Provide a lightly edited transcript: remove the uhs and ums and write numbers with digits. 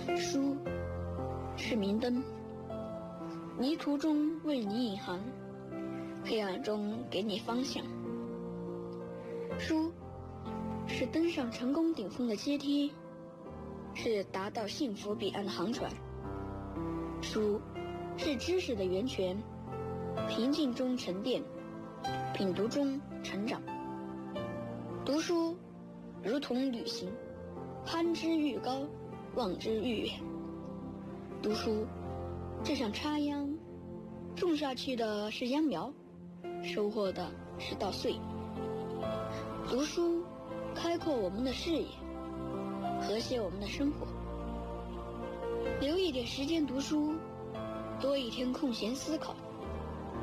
书是明灯，泥土中为你引航，黑暗中给你方向。书是登上成功顶峰的阶梯，是达到幸福彼岸的航船。书是知识的源泉，平静中沉淀，品读中成长。读书如同旅行，攀之愈高，望之愈远。读书就像插秧，种下去的是秧苗，收获的是稻穗。读书开阔我们的视野，和谐我们的生活。留一点时间读书，多一天空闲思考。